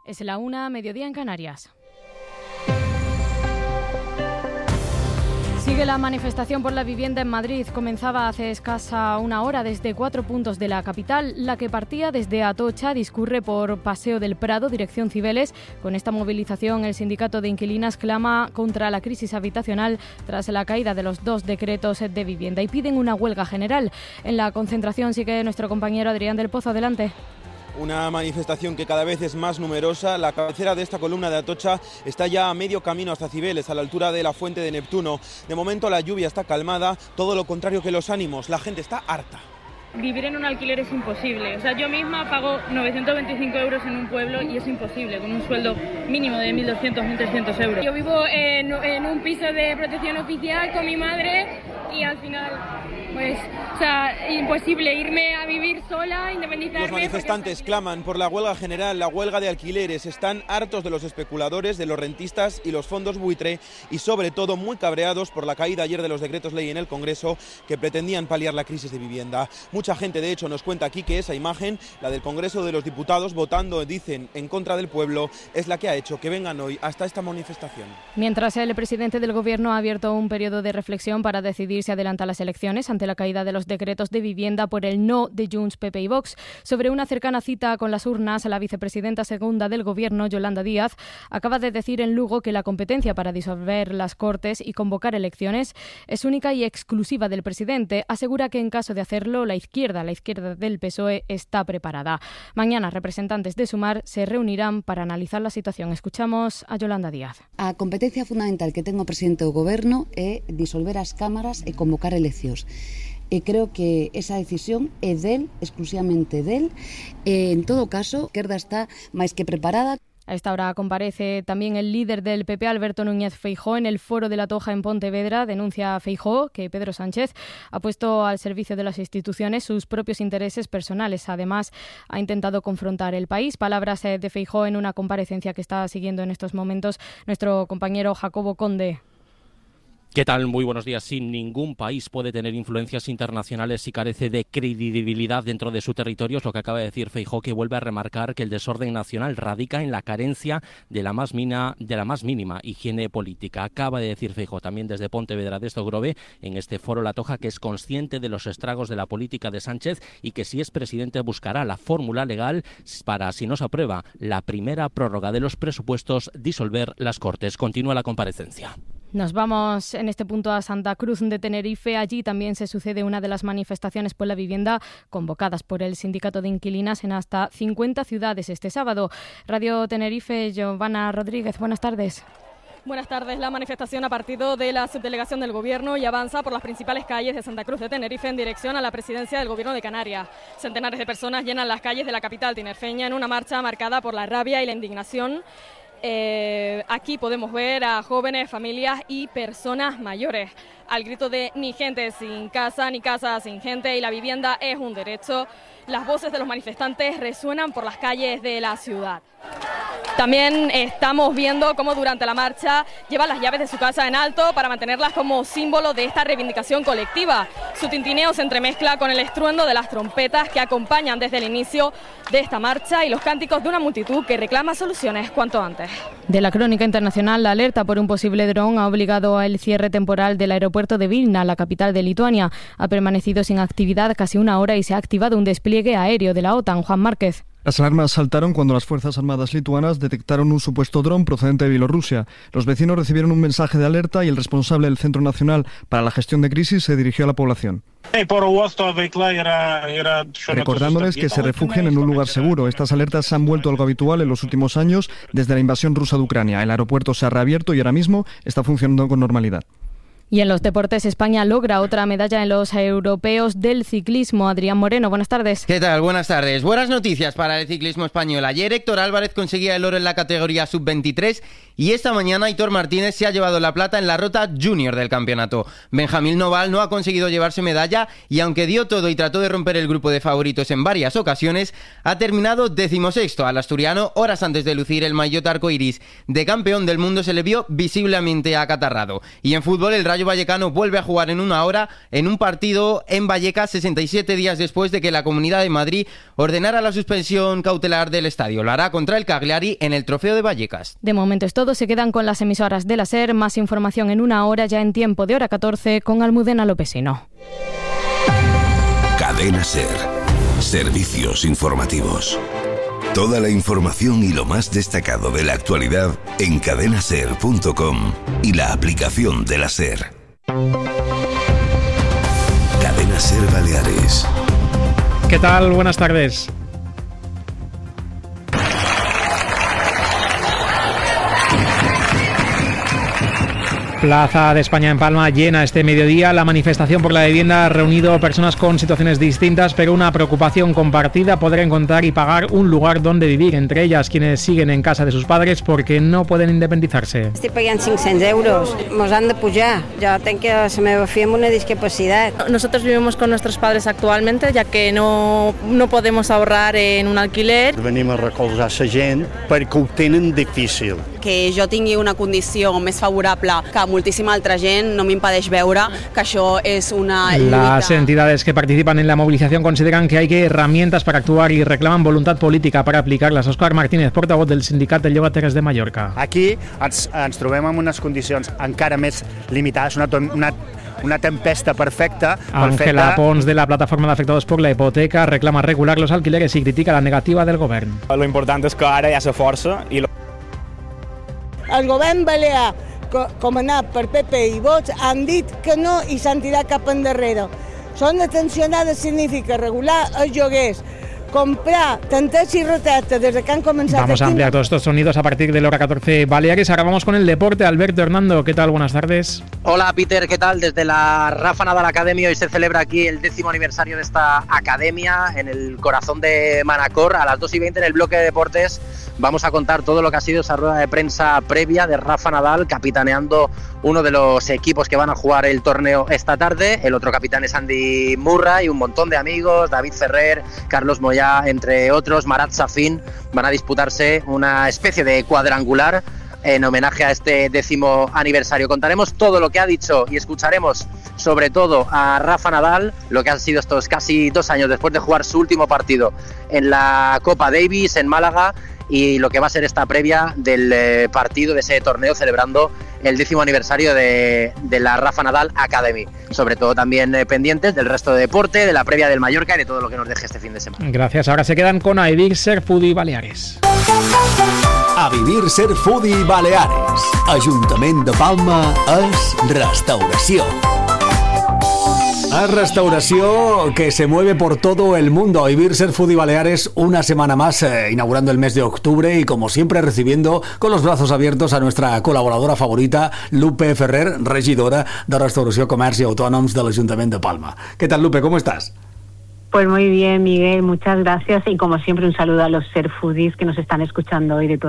Es la 1, mediodía en Canarias. Sigue la manifestación por la vivienda en Madrid. Comenzaba hace escasa una hora desde 4 puntos de la capital. La que partía desde Atocha discurre por Paseo del Prado, dirección Cibeles. Con esta movilización, el sindicato de inquilinas clama contra la crisis habitacional tras la caída de los 2 decretos de vivienda y piden una huelga general. En la concentración sigue nuestro compañero Adrián del Pozo. Adelante. Una manifestación que cada vez es más numerosa. La cabecera de esta columna de Atocha está ya a medio camino hasta Cibeles, a la altura de la Fuente de Neptuno. De momento la lluvia está calmada, todo lo contrario que los ánimos. La gente está harta. Vivir en un alquiler es imposible. O sea, yo misma pago 925 euros en un pueblo y es imposible, con un sueldo mínimo de 1.200, 1.300 euros. Yo vivo en un piso de protección oficial con mi madre y al final, pues, o sea, imposible irme a vivir sola, independizarme. Los manifestantes claman por la huelga general, la huelga de alquileres. Están hartos de los especuladores, de los rentistas y los fondos buitre y sobre todo muy cabreados por la caída ayer de los decretos ley en el Congreso que pretendían paliar la crisis de vivienda. Mucha gente, de hecho, nos cuenta aquí que esa imagen, la del Congreso de los Diputados votando, dicen, en contra del pueblo, es la que ha hecho que vengan hoy hasta esta manifestación. Mientras el presidente del Gobierno ha abierto un periodo de reflexión para decidir si adelanta las elecciones ante la caída de los decretos de vivienda por el no de Junts, PP y Vox. Sobre una cercana cita con las urnas, la vicepresidenta segunda del Gobierno, Yolanda Díaz, acaba de decir en Lugo que la competencia para disolver las Cortes y convocar elecciones es única y exclusiva del presidente. Asegura que en caso de hacerlo, la izquierda del PSOE está preparada. Mañana representantes de Sumar se reunirán para analizar la situación. Escuchamos a Yolanda Díaz. A competencia fundamental que ten o presidente do Goberno é disolver as cámaras e convocar eleccións. E creo que esa decisión é del, exclusivamente del. En todo caso, a izquierda está máis que preparada. A esta hora comparece también el líder del PP, Alberto Núñez Feijóo, en el Foro de la Toja en Pontevedra. Denuncia a Feijóo que Pedro Sánchez ha puesto al servicio de las instituciones sus propios intereses personales. Además, ha intentado confrontar el país. Palabras de Feijóo en una comparecencia que está siguiendo en estos momentos nuestro compañero Jacobo Conde. ¿Qué tal? Muy buenos días. Sí, ningún país puede tener influencias internacionales si carece de credibilidad dentro de su territorio. Es lo que acaba de decir Feijóo, que vuelve a remarcar que el desorden nacional radica en la carencia de la más mínima higiene política. Acaba de decir Feijóo también desde Pontevedra de Estogrove, en este foro La Toja, que es consciente de los estragos de la política de Sánchez y que si es presidente buscará la fórmula legal para, si no se aprueba la primera prórroga de los presupuestos, disolver las Cortes. Continúa la comparecencia. Nos vamos en este punto a Santa Cruz de Tenerife. Allí también se sucede una de las manifestaciones por la vivienda convocadas por el sindicato de inquilinas en hasta 50 ciudades este sábado. Radio Tenerife, Giovanna Rodríguez, buenas tardes. Buenas tardes. La manifestación ha partido de la subdelegación del Gobierno y avanza por las principales calles de Santa Cruz de Tenerife en dirección a la presidencia del Gobierno de Canarias. Centenares de personas llenan las calles de la capital tinerfeña en una marcha marcada por la rabia y la indignación. Aquí podemos ver a jóvenes, familias y personas mayores. Al grito de ni gente sin casa, ni casa sin gente y la vivienda es un derecho, las voces de los manifestantes resuenan por las calles de la ciudad. También estamos viendo cómo durante la marcha llevan las llaves de su casa en alto para mantenerlas como símbolo de esta reivindicación colectiva. Su tintineo se entremezcla con el estruendo de las trompetas que acompañan desde el inicio de esta marcha y los cánticos de una multitud que reclama soluciones cuanto antes. De la crónica internacional, la alerta por un posible dron ha obligado al cierre temporal del aeropuerto de Vilna, la capital de Lituania. Ha permanecido sin actividad casi una hora y se ha activado un despliegue aéreo de la OTAN. Juan Márquez. Las alarmas saltaron cuando las Fuerzas Armadas lituanas detectaron un supuesto dron procedente de Bielorrusia. Los vecinos recibieron un mensaje de alerta y el responsable del Centro Nacional para la Gestión de Crisis se dirigió a la población. Recordándoles que se refugien en un lugar seguro. Estas alertas se han vuelto algo habitual en los últimos años desde la invasión rusa de Ucrania. El aeropuerto se ha reabierto y ahora mismo está funcionando con normalidad. Y en los deportes, España logra otra medalla en los europeos del ciclismo. Adrián Moreno, buenas tardes. ¿Qué tal? Buenas tardes. Buenas noticias para el ciclismo español. Ayer Héctor Álvarez conseguía el oro en la categoría sub-23 y esta mañana Aitor Martínez se ha llevado la plata en la ruta junior del campeonato. Benjamín Noval no ha conseguido llevarse medalla y aunque dio todo y trató de romper el grupo de favoritos en varias ocasiones, ha terminado 16º. Al asturiano, horas antes de lucir el maillot arcoiris de campeón del mundo, se le vio visiblemente acatarrado. Y en fútbol, el Rayo Rayo Vallecano vuelve a jugar en una hora en un partido en Vallecas 67 días después de que la Comunidad de Madrid ordenara la suspensión cautelar del estadio. Lo hará contra el Cagliari en el Trofeo de Vallecas. De momento es todo, se quedan con las emisoras de la SER. Más información en una hora, ya en tiempo de hora 14, con Almudena Lopesino. Cadena SER. Servicios informativos. Toda la información y lo más destacado de la actualidad en cadenaser.com y la aplicación de la SER. Cadena SER Baleares. ¿Qué tal? Buenas tardes. Plaza de España en Palma llena este mediodía. La manifestación por la vivienda ha reunido personas con situaciones distintas, pero una preocupación compartida: poder encontrar y pagar un lugar donde vivir, entre ellas quienes siguen en casa de sus padres porque no pueden independizarse. Estoy pagando 500 euros, nos han de pujar. Yo tengo que la meva filla amb una discapacidad. Nosotros vivimos con nuestros padres actualmente, ya que no podemos ahorrar en un alquiler. Venim a recolzar la gent perquè ho tenen difícil. Que jo tingui una condició més favorable que moltíssima altra gent no m'impedeix veure que això és una lluita. Las entidades que participan en la movilización consideran que hay herramientas para actuar y reclaman voluntad política para aplicarlas. Óscar Martínez, portavoz del sindicat de llogateres de Mallorca. Aquí ens trobem en unes condicions encara més limitades, una tempesta perfecta. Ángela Pons, de la plataforma de afectados por la hipoteca, reclama regular los alquileres y critica la negativa del govern. Lo important és que ara hi ha la força i el govern balear, comandat per PP i Vox, han dit que no i s'han tirat cap endarrere. Zona tensionada significa regular els lloguers, comprar tantes y retratos desde que han comenzado. Vamos a ampliar todos estos sonidos a partir de la hora 14 Baleares. Ahora vamos con el deporte. Alberto Hernando, ¿qué tal? Buenas tardes. Hola Peter, ¿qué tal? Desde la Rafa Nadal Academy hoy se celebra aquí el 10º aniversario de esta academia en el corazón de Manacor. A las 2:20 en el bloque de deportes vamos a contar todo lo que ha sido esa rueda de prensa previa de Rafa Nadal, capitaneando uno de los equipos que van a jugar el torneo esta tarde. El otro capitán es Andy Murray y un montón de amigos, David Ferrer, Carlos Moyá, entre otros, Marat Safin. Van a disputarse una especie de cuadrangular en homenaje a este 10º aniversario. Contaremos todo lo que ha dicho y escucharemos sobre todo a Rafa Nadal, lo que han sido estos casi 2 años después de jugar su último partido en la Copa Davis en Málaga, y lo que va a ser esta previa del partido de ese torneo celebrando el 10º aniversario de la Rafa Nadal Academy. Sobre todo también pendientes del resto de deporte, de la previa del Mallorca y de todo lo que nos deje este fin de semana. Gracias. Ahora se quedan con A Vivir Ser Foodie Baleares. A Vivir Ser Foodie Baleares. Ajuntament de Palma és restauració. A restauración que se mueve por todo el mundo. A Vivir Ser Foodie Baleares una semana más, inaugurando el mes de octubre y como siempre recibiendo con los brazos abiertos a nuestra colaboradora favorita, Lupe Ferrer, regidora de Restauració, Comerç i Autònoms de l'Ajuntament de Palma. ¿Qué tal, Lupe? ¿Cómo estás? Pues muy bien, Miguel, muchas gracias y como siempre un saludo a los Ser Foodies que nos están escuchando hoy de todo